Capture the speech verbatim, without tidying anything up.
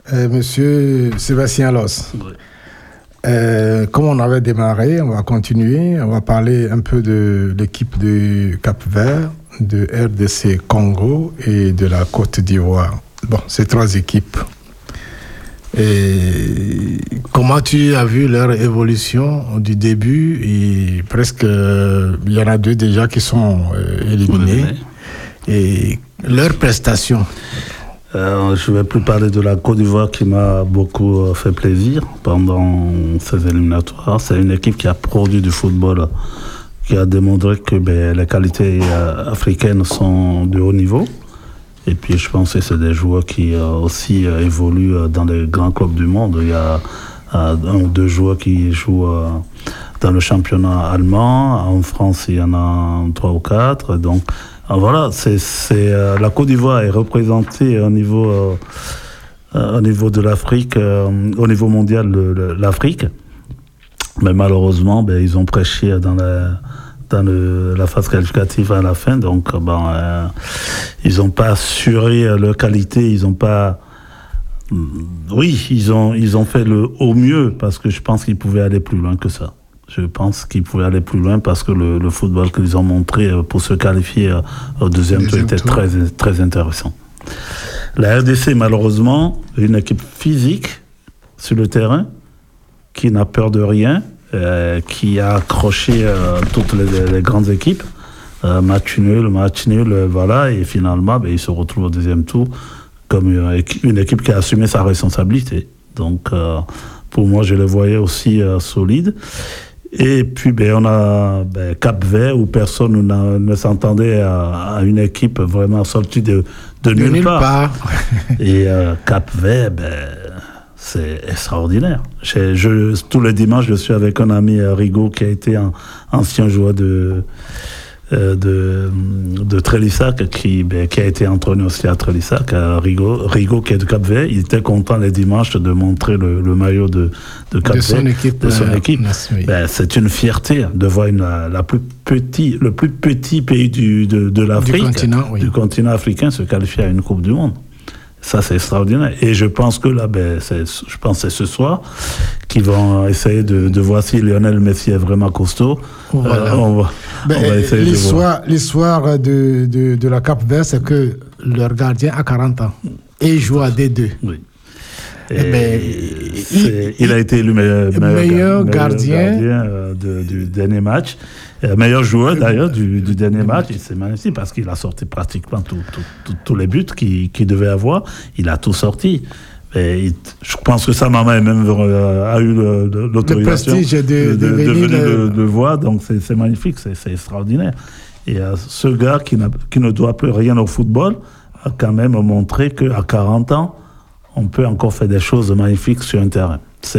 Euh, monsieur Sébastien Los. Oui. Euh, comme on avait démarré, on va continuer. On va parler un peu de l'équipe de Cap-Vert, de R D C Congo et de la Côte d'Ivoire. Bon, ces trois équipes. Et comment tu as vu leur évolution du début et presque, euh, il y en a deux déjà qui sont euh, éliminés. Oui. Et leurs prestations. Euh, je ne vais plus parler de la Côte d'Ivoire qui m'a beaucoup fait plaisir pendant ces éliminatoires. C'est une équipe qui a produit du football, qui a démontré que ben, les qualités euh, africaines sont de haut niveau. Et puis je pense que c'est des joueurs qui euh, aussi euh, évoluent euh, dans les grands clubs du monde. Il y a euh, un ou deux joueurs qui jouent euh, dans le championnat allemand. En France, il y en a trois ou quatre. Donc euh, voilà, c'est, c'est, euh, la Côte d'Ivoire est représentée au niveau, euh, euh, au niveau de l'Afrique, euh, au niveau mondial de, de l'Afrique. Mais malheureusement, ben, ils ont prêché dans la... dans le, la phase qualificative à la fin, donc ben, euh, ils n'ont pas assuré leur qualité, ils n'ont pas... Oui, ils ont, ils ont fait le au mieux, parce que je pense qu'ils pouvaient aller plus loin que ça. Je pense qu'ils pouvaient aller plus loin, parce que le, le football qu'ils ont montré pour se qualifier au deuxième, deuxième tour était tour. Très, très intéressant. La R D C, malheureusement, une équipe physique sur le terrain, qui n'a peur de rien, Euh, qui a accroché euh, toutes les, les grandes équipes, euh, match nul, match nul, euh, voilà, et finalement, ben, il se retrouve au deuxième tour comme une, une équipe qui a assumé sa responsabilité. Donc, euh, pour moi, je les voyais aussi euh, solides. Et puis, ben, on a ben, Cap-Vert, où personne ne, ne s'entendait à, à une équipe vraiment sortie de, de, de nulle, nulle part. part. Et euh, Cap-Vert, ben... c'est extraordinaire. Je, je, tous les dimanches, je suis avec un ami, Rigaud, qui a été un ancien joueur de, euh, de, de Trélissac, qui, ben, qui a été entraîneur aussi à Trélissac. Rigaud, Rigaud, qui est de Cap-Vert, il était content les dimanches de montrer le, le maillot de, de Cap-Vert. De son équipe. De son euh, équipe. Oui. Ben, c'est une fierté de voir une, la, la plus petit, le plus petit pays du, de, de l'Afrique, du continent, oui. du continent africain, se qualifier à une Coupe du Monde. Ça, c'est extraordinaire. Et je pense que là, ben, c'est, je pense que c'est ce soir qu'ils vont essayer de, de voir si Lionel Messi est vraiment costaud. Voilà. Euh, on va, ben, on va essayer l'histoire, de voir. L'histoire de, de, de la Cap-Vert, c'est que leur gardien a quarante ans et il joue à D deux. Oui. Et ben, il, il a été élu meilleur, meilleur, meilleur gardien, gardien euh, de, du dernier match. Euh, meilleur joueur d'ailleurs du, du dernier match. Et c'est magnifique parce qu'il a sorti pratiquement tous tout, tout, tout les buts qu'il, qu'il devait avoir. Il a tout sorti. Et il, je pense que sa maman même euh, a eu le, le, l'autorisation le prestige de, de, de, de venir le, le voir. Donc c'est, c'est magnifique, c'est, c'est extraordinaire. Et euh, ce gars qui, n'a, qui ne doit plus rien au football a quand même montré qu'à quarante ans, on peut encore faire des choses magnifiques sur un terrain.